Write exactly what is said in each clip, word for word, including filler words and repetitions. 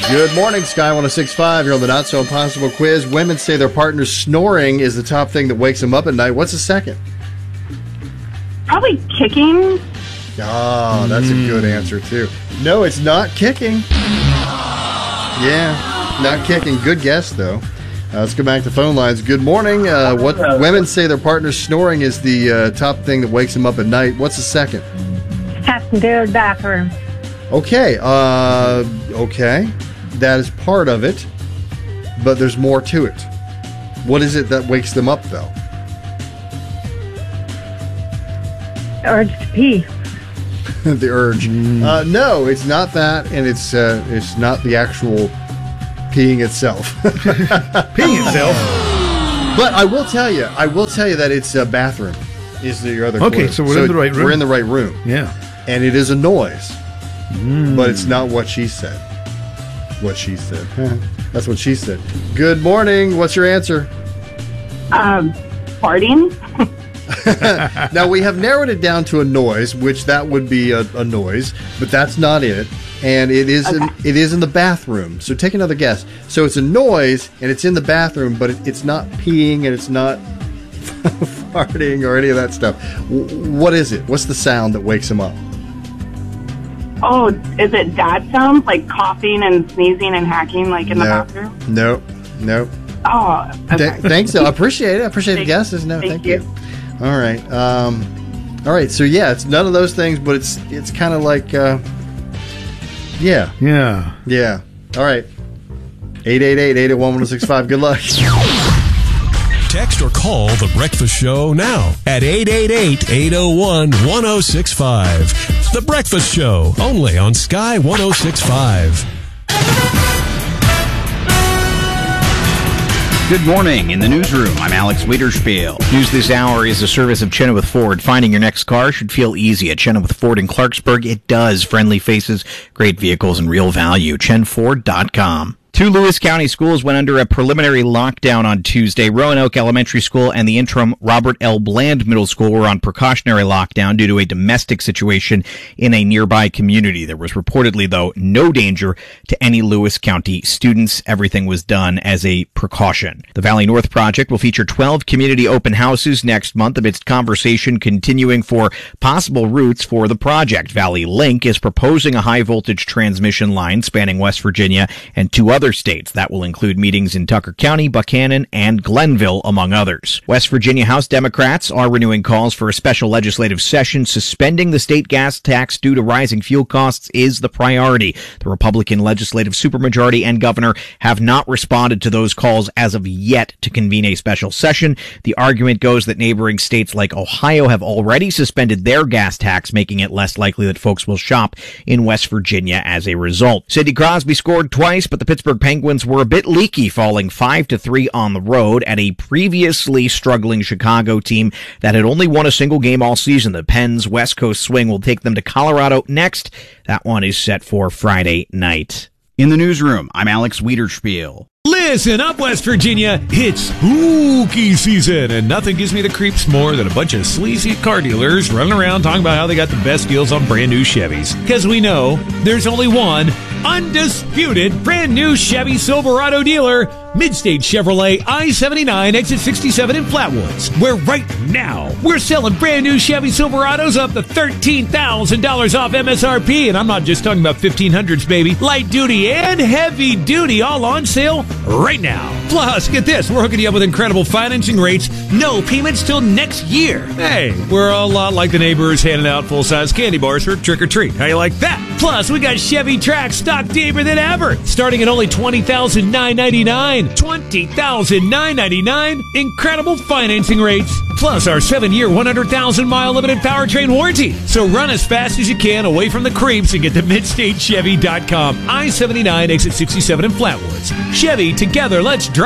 Good morning, Sky one oh six point five. You're on the Not So Impossible quiz. Women say their partner's snoring is the top thing that wakes them up at night. What's the second? Probably kicking. Oh, that's mm. a good answer, too. No, it's not kicking. Yeah, not kicking. Good guess, though. Uh, let's go back to phone lines. Good morning. Uh, what women say their partner's snoring is the uh, top thing that wakes them up at night. What's the second? Has to do with the bathroom. Okay. Uh, okay. That is part of it, but there's more to it. What is it that wakes them up, though? Urge to pee. The urge. Mm. Uh, no, it's not that, and it's uh, it's not the actual peeing itself. Peeing itself. But I will tell you, I will tell you that it's a bathroom. Is the other okay? clue. So we're so in the right room. We're in the right room. Yeah, and it is a noise, mm. but it's not what she said. What she said. That's what she said. Good morning. What's your answer? Um, farting. Now, we have narrowed it down to a noise, which that would be a, a noise, but that's not it. And it is okay. in, it is in the bathroom. So take another guess. So it's a noise, and it's in the bathroom, but it, it's not peeing, and it's not farting or any of that stuff. W- what is it? What's the sound that wakes him up? Oh, is it dad sounds? Like coughing and sneezing and hacking, like in no, the bathroom? No, no. Oh, okay. Th- thanks. I appreciate it. I appreciate thank, the guesses. No, thank, thank you. you. All right. Um, all right. So yeah, it's none of those things, but it's it's kind of like, uh, yeah, yeah, yeah. All right. eight eight eight, eight eight one, one oh six five. Good luck. Text or call The Breakfast Show now at eight eight eight, eight oh one, one oh six five. The Breakfast Show, only on Sky one oh six point five. Good morning. In the newsroom, I'm Alex Wiederspiel. News this hour is a service of Chenoweth Ford. Finding your next car should feel easy at Chenoweth Ford in Clarksburg. It does. Friendly faces, great vehicles, and real value. chen ford dot com. Two Lewis County schools went under a preliminary lockdown on Tuesday. Roanoke Elementary School and the interim Robert L. Bland Middle School were on precautionary lockdown due to a domestic situation in a nearby community. There was reportedly, though, no danger to any Lewis County students. Everything was done as a precaution. The Valley North Project will feature twelve community open houses next month amidst conversation continuing for possible routes for the project. Valley Link is proposing a high-voltage transmission line spanning West Virginia and two other states. That will include meetings in Tucker County, Buchanan, and Glenville, among others. West Virginia House Democrats are renewing calls for a special legislative session. Suspending the state gas tax due to rising fuel costs is the priority. The Republican legislative supermajority and governor have not responded to those calls as of yet to convene a special session. The argument goes that neighboring states like Ohio have already suspended their gas tax, making it less likely that folks will shop in West Virginia as a result. Sidney Crosby scored twice, but the Pittsburgh Penguins were a bit leaky, falling five to three on the road at a previously struggling Chicago team that had only won a single game all season. The Pens' West Coast swing will take them to Colorado next. That one is set for Friday night. In the newsroom, I'm Alex Wiederspiel. Listen up, West Virginia. It's spooky season, and nothing gives me the creeps more than a bunch of sleazy car dealers running around talking about how they got the best deals on brand new Chevys. Because we know there's only one undisputed brand new Chevy Silverado dealer, Midstate Chevrolet I seventy-nine, exit sixty-seven in Flatwoods, where right now we're selling brand new Chevy Silverados up to thirteen thousand dollars off M S R P. And I'm not just talking about fifteen hundreds, baby. Light duty and heavy duty all on sale right now. Plus, get this, we're hooking you up with incredible financing rates, no payments till next year. Hey, we're a lot like the neighbors handing out full-size candy bars for trick-or-treat. How you like that? Plus, we got Chevy Trax stock deeper than ever, starting at only twenty thousand nine hundred ninety-nine dollars. twenty thousand nine hundred ninety-nine dollars. Incredible financing rates. Plus, our seven-year, one hundred thousand mile limited powertrain warranty. So run as fast as you can away from the creeps and get to midstate chevy dot com. I seventy-nine, exit sixty-seven in Flatwoods. Chevy, together, let's drive.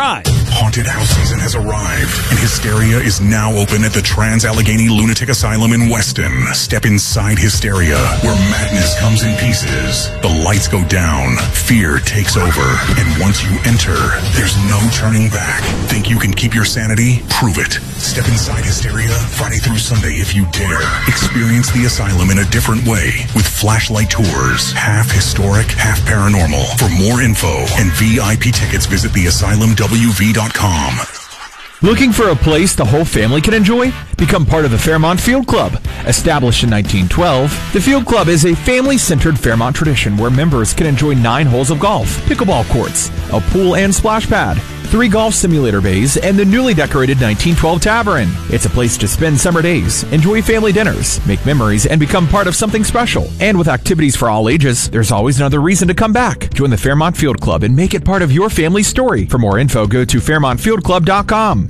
Haunted house season has arrived, and Hysteria is now open at the Trans-Allegheny Lunatic Asylum in Weston. Step inside Hysteria, where madness comes in pieces. The lights go down, fear takes over, and once you enter, there's no turning back. Think you can keep your sanity? Prove it. Step inside Hysteria Friday through Sunday if you dare. Experience the asylum in a different way with flashlight tours, half historic, half paranormal. For more info and V I P tickets, visit the asylum w v dot com. Looking for a place the whole family can enjoy? Become part of the Fairmont Field Club. Established in nineteen twelve, the Field Club is a family-centered Fairmont tradition where members can enjoy nine holes of golf, pickleball courts, a pool and splash pad, three golf simulator bays, and the newly decorated nineteen twelve Tavern. It's a place to spend summer days, enjoy family dinners, make memories, and become part of something special. And with activities for all ages, there's always another reason to come back. Join the Fairmont Field Club and make it part of your family's story. For more info, go to fairmont field club dot com.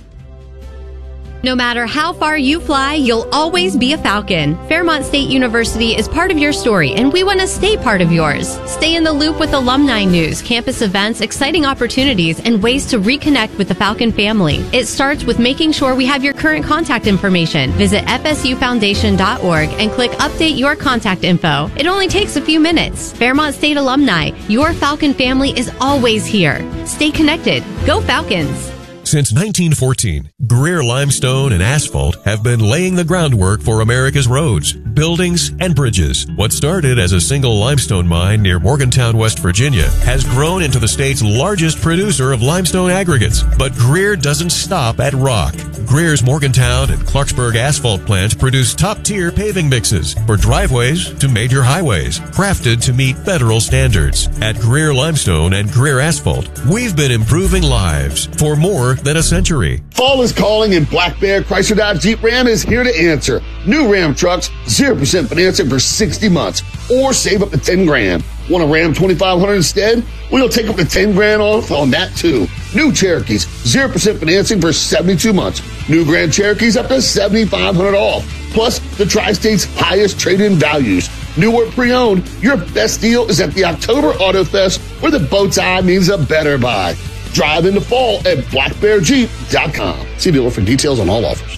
No matter how far you fly, you'll always be a Falcon. Fairmont State University is part of your story, and we want to stay part of yours. Stay in the loop with alumni news, campus events, exciting opportunities, and ways to reconnect with the Falcon family. It starts with making sure we have your current contact information. Visit f s u foundation dot org and click Update Your Contact Info. It only takes a few minutes. Fairmont State alumni, your Falcon family is always here. Stay connected. Go Falcons! Since nineteen fourteen, Greer Limestone and Asphalt have been laying the groundwork for America's roads, buildings, and bridges. What started as a single limestone mine near Morgantown, West Virginia, has grown into the state's largest producer of limestone aggregates. But Greer doesn't stop at rock. Greer's Morgantown and Clarksburg asphalt plants produce top-tier paving mixes for driveways to major highways, crafted to meet federal standards. At Greer Limestone and Greer Asphalt, we've been improving lives for more than a century. Fall is calling, and Black Bear Chrysler Dodge Jeep Ram is here to answer. New Ram trucks, zero percent financing for sixty months, or save up to ten grand. Want a Ram twenty-five hundred instead? We'll take up to ten grand off on that too. New Cherokees, zero percent financing for seventy-two months. New Grand Cherokees up to seventy-five hundred off. Plus, the Tri-State's highest trade-in values. New or pre-owned, your best deal is at the October Auto Fest, where the bow tie means a better buy. Drive into fall at black bear jeep dot com. See dealer for details on all offers.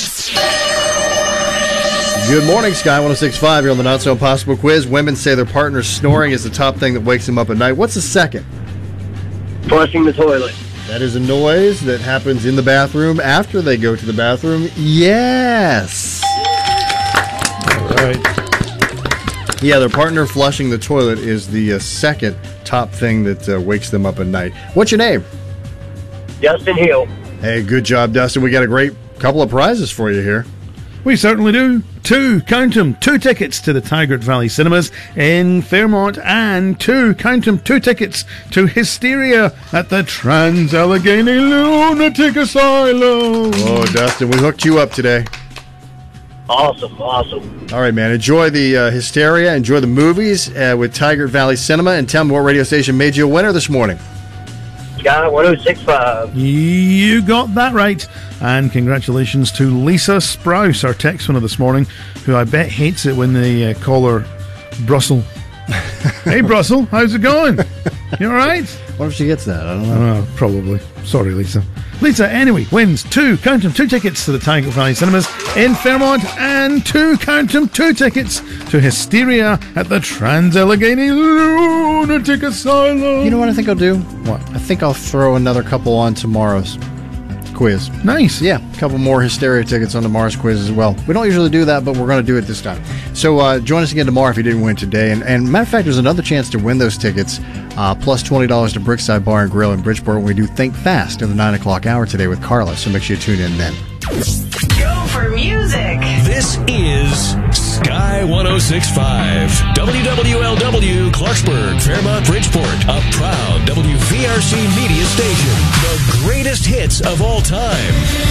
Good morning, Sky one oh six point five. You're on the Not So Impossible quiz. Women say their partner's snoring is the top thing that wakes them up at night. What's the second? Flushing the toilet. That is a noise that happens in the bathroom after they go to the bathroom. Yes. All right. Yeah, their partner flushing the toilet is the uh, second top thing that uh, wakes them up at night. What's your name? Dustin Hill. Hey, good job, Dustin. We got a great couple of prizes for you here. We certainly do. Two, count 'em, two tickets to the Tigard Valley Cinemas in Fairmont, and two, count 'em, two tickets to Hysteria at the Trans-Allegheny Lunatic Asylum. Oh, Dustin, we hooked you up today. Awesome, awesome. All right, man. Enjoy the uh, Hysteria. Enjoy the movies uh, with Tigard Valley Cinema. And tell me what radio station made you a winner this morning. Sky one oh six point five. You got that right. And congratulations to Lisa Sprouse, our text winner this morning, who I bet hates it when they uh, call her Brussels. Hey, Brussels, how's it going? You all right? What if she gets that? I don't know. Uh, probably. Sorry, Lisa. Lisa, anyway, wins two, count 'em, two tickets to the Tigard Valley Cinemas in Fairmont, and two, count 'em, two tickets to Hysteria at the Trans-Allegheny Lunatic Asylum. You know what I think I'll do? What? I think I'll throw another couple on tomorrow's quiz. Nice. Yeah, a couple more Hysteria tickets on tomorrow's quiz as well. We don't usually do that, but we're going to do it this time. So uh, join us again tomorrow if you didn't win today. And, and matter of fact, there's another chance to win those tickets, uh, plus twenty dollars to Brickside Bar and Grill in Bridgeport when we do Think Fast in the nine o'clock hour today with Carla. So make sure you tune in then. Go for music. This is Sky one oh six point five, W W L W, Clarksburg, Fairmont, Bridgeport, a proud W V R C media station. The greatest hits of all time.